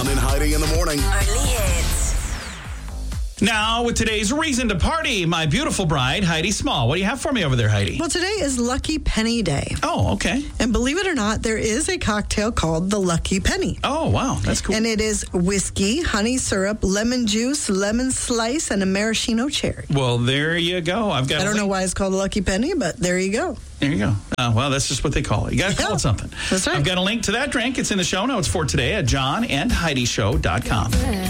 John and Heidi in the morning. Only hits. Now, with today's reason to party, my beautiful bride, Heidi Small. What do you have for me over there, Heidi? Well, today is Lucky Penny Day. Oh, okay. And believe it or not, there is a cocktail called the Lucky Penny. Oh, wow. That's cool. And it is whiskey, honey syrup, lemon juice, lemon slice, and a maraschino cherry. Well, there you go. I don't know why it's called a Lucky Penny, but there you go. There you go. Well, that's just what they call it. You got to call it something. That's right. I've got a link to that drink. It's in the show notes for today at johnandheidishow.com.